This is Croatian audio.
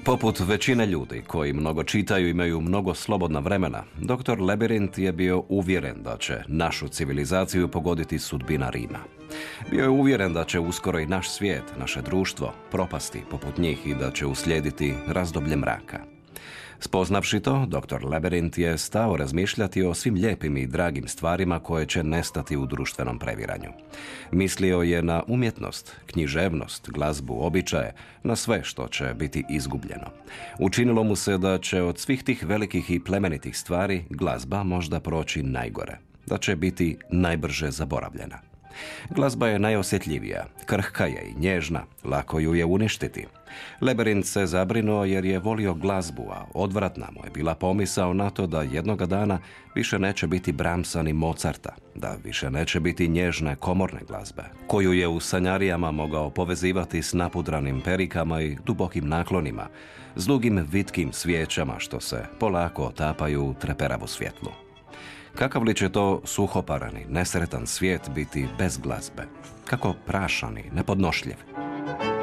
Poput većine ljudi koji mnogo čitaju i imaju mnogo slobodna vremena, dr. Labirint je bio uvjeren da će našu civilizaciju pogoditi sudbina Rima. Bio je uvjeren da će uskoro i naš svijet, naše društvo, propasti poput njih i da će uslijediti razdoblje mraka. Spoznavši to, dr. Labirint je stao razmišljati o svim lijepim i dragim stvarima koje će nestati u društvenom previranju. Mislio je na umjetnost, književnost, glazbu, običaje, na sve što će biti izgubljeno. Učinilo mu se da će od svih tih velikih i plemenitih stvari glazba možda proći najgore, da će biti najbrže zaboravljena. Glazba je najosjetljivija, krhka je i nježna, lako ju je uništiti. Labirint se zabrinuo jer je volio glazbu, a odvratna mu je bila pomisao na to da jednoga dana više neće biti Brahmsa ni Mozarta, da više neće biti nježne komorne glazbe, koju je u sanjarijama mogao povezivati s napudranim perikama i dubokim naklonima, s dugim vitkim svijećama što se polako otapaju u treperavu svjetlu. Kakav li će to suhoparani, nesretan svijet biti bez glazbe? Kako prašan i nepodnošljiv?